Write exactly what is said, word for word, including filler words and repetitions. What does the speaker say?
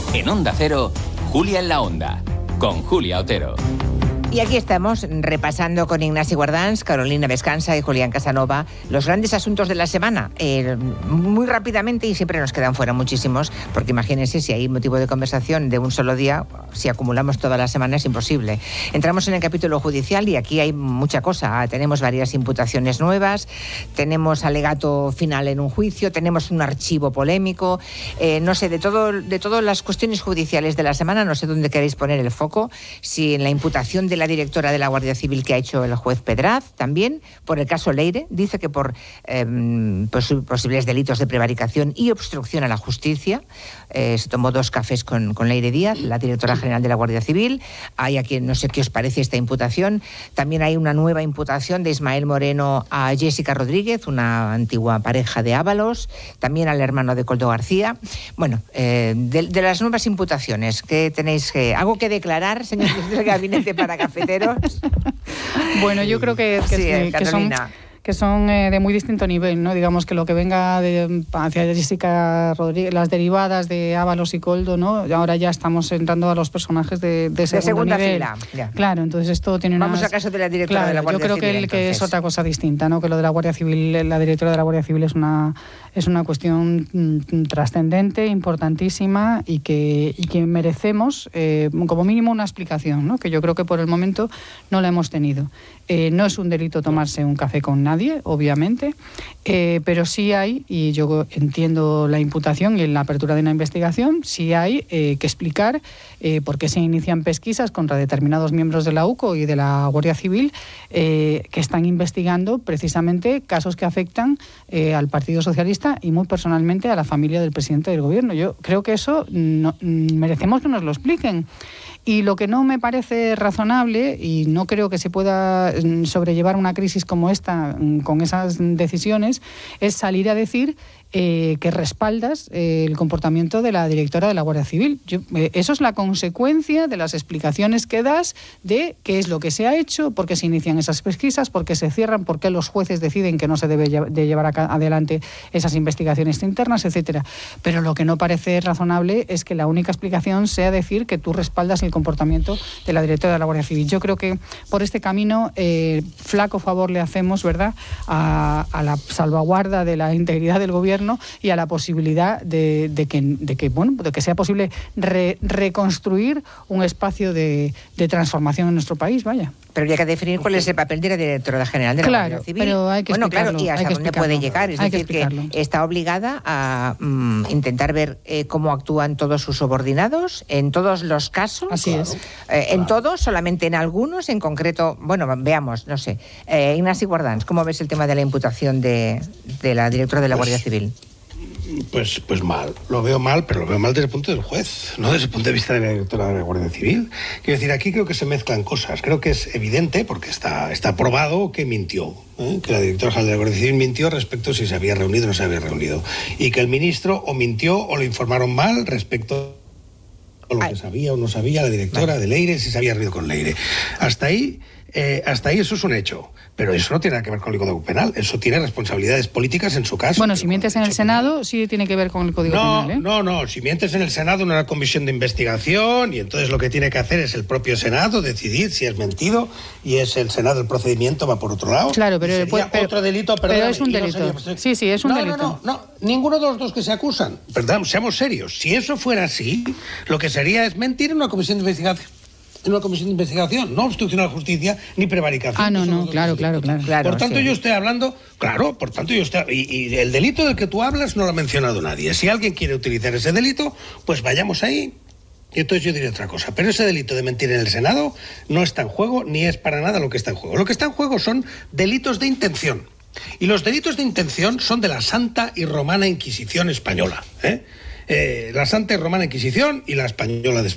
En Onda Cero, Julia en la Onda, con Julia Otero. Y aquí estamos repasando con Ignasi Guardans, Carolina Vescansa y Julián Casanova los grandes asuntos de la semana. Eh, muy rápidamente, y siempre nos quedan fuera muchísimos, porque imagínense si hay motivo de conversación de un solo día, si acumulamos toda la semana es imposible. Entramos en el capítulo judicial y aquí hay mucha cosa. Tenemos varias imputaciones nuevas, tenemos alegato final en un juicio, tenemos un archivo polémico, eh, no sé, de, todo, de todas las cuestiones judiciales de la semana, no sé dónde queréis poner el foco, si en la imputación de la directora de la Guardia Civil que ha hecho el juez Pedraz, también por el caso Leire, dice que por eh, pos- posibles delitos de prevaricación y obstrucción a la justicia, eh, se tomó dos cafés con, con Leire Díaz, la directora general de la Guardia Civil. Hay aquí, no sé qué os parece esta imputación. También hay una nueva imputación de Ismael Moreno a Jessica Rodríguez, una antigua pareja de Ábalos, también al hermano de Coldo García. Bueno, eh, de, de las nuevas imputaciones, ¿qué tenéis que, algo que declarar, señor del gabinete para cafeteros? Bueno, yo creo que, que, sí, que, que son... que son eh, de muy distinto nivel, ¿no? Digamos que lo que venga de, hacia Jessica Rodríguez, las derivadas de Ábalos y Coldo, ¿no? Ahora ya estamos entrando a los personajes de, de, de segunda nivel. fila. Ya. Claro, entonces esto tiene una... Vamos al caso de la directora claro, de la Guardia Civil. Yo creo Civil, que, el, que es entonces. otra cosa distinta, ¿no? Que lo de la Guardia Civil, la directora de la Guardia Civil es una, es una cuestión mm, trascendente, importantísima y que, y que merecemos eh, como mínimo una explicación, ¿no? Que yo creo que por el momento no la hemos tenido. Eh, no es un delito tomarse un café con nadie, obviamente, eh, pero sí hay, y yo entiendo la imputación y la apertura de una investigación, sí hay eh, que explicar eh, por qué se inician pesquisas contra determinados miembros de la U C O y de la Guardia Civil eh, que están investigando precisamente casos que afectan eh, al Partido Socialista y muy personalmente a la familia del presidente del Gobierno. Yo creo que eso no, merecemos que nos lo expliquen. Y lo que no me parece razonable, y no creo que se pueda sobrellevar una crisis como esta con esas decisiones, es salir a decir eh, que respaldas eh, el comportamiento de la directora de la Guardia Civil. Yo, eh, eso es la consecuencia de las explicaciones que das de qué es lo que se ha hecho, por qué se inician esas pesquisas, por qué se cierran, por qué los jueces deciden que no se debe lle- de llevar a adelante esas investigaciones internas, etcétera. Pero lo que no parece razonable es que la única explicación sea decir que tú respaldas el comportamiento de la directora de la Guardia Civil. Yo creo que por este camino eh, flaco favor le hacemos, ¿verdad?, a, a la salvaguarda de la integridad del gobierno y a la posibilidad de, de, que, de, que, bueno, de que sea posible re, reconstruir un espacio de, de transformación en nuestro país, vaya. Pero habría que definir cuál es el papel de la directora general de la claro, Guardia Civil. Pero hay que bueno, explicarlo, claro, y hasta dónde puede llegar. Es hay decir, que, que está obligada a mm, intentar ver eh, cómo actúan todos sus subordinados en todos los casos. Así claro. es. Eh, en claro. todos, solamente en algunos, en concreto. Bueno, veamos, no sé. Eh, Ignasi Guardans, ¿cómo ves el tema de la imputación de, de la directora de la Guardia Civil? Pues, pues mal, lo veo mal, pero lo veo mal desde el punto del juez, no desde el punto de vista de la directora de la Guardia Civil. Quiero decir, aquí creo que se mezclan cosas. Creo que es evidente, porque está, está probado, que mintió, ¿eh? que la directora general de la Guardia Civil mintió respecto a si se había reunido o no se había reunido. Y que el ministro o mintió o le informaron mal respecto a lo Ay. que sabía o no sabía la directora vale. de Leire, si se había reunido con Leire. Hasta ahí, eh, hasta ahí eso es un hecho. Pero eso no tiene nada que ver con el Código Penal. Eso tiene responsabilidades políticas en su caso. Bueno, si mientes en el Senado, penal. sí tiene que ver con el Código no, Penal, ¿eh? No, no, si mientes en el Senado, en una comisión de investigación, y entonces lo que tiene que hacer es el propio Senado decidir si es mentido, y es el Senado, el procedimiento va por otro lado. Claro, pero... Sería pero otro delito, perdón. Pero es un delito. No sería... Sí, sí, es un no, delito. No, no, no, ninguno de los dos que se acusan. Perdón, seamos serios. Si eso fuera así, lo que sería es mentir en una comisión de investigación. En una comisión de investigación, no obstrucción a la justicia ni prevaricación. Ah, no, no, claro, claro, claro, claro. Por tanto, sí. yo estoy hablando, claro, por tanto, yo estoy. Y, y el delito del que tú hablas no lo ha mencionado nadie. Si alguien quiere utilizar ese delito, pues vayamos ahí. Y entonces yo diré otra cosa. Pero ese delito de mentir en el Senado no está en juego, ni es para nada lo que está en juego. Lo que está en juego son delitos de intención. Y los delitos de intención son de la Santa y Romana Inquisición española, ¿eh? Eh, la Santa y Romana Inquisición y la española después.